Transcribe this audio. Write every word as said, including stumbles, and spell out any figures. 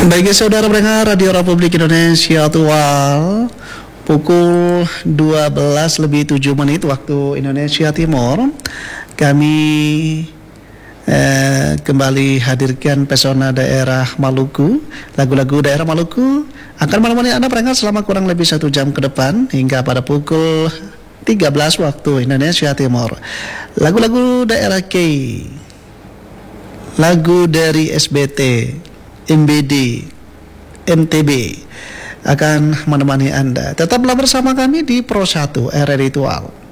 Baik saudara pendengar Radio Republik Indonesia Tual, pukul dua belas lebih tujuh menit waktu Indonesia Timur, kami eh, kembali hadirkan pesona daerah Maluku. Lagu-lagu daerah Maluku akan menemani Anda pendengar selama kurang lebih satu jam ke depan hingga pada pukul tiga belas waktu Indonesia Timur. Lagu-lagu daerah K, lagu dari S B T, M B D, N T B akan menemani Anda. Tetaplah bersama kami di Pro satu R R I Tual.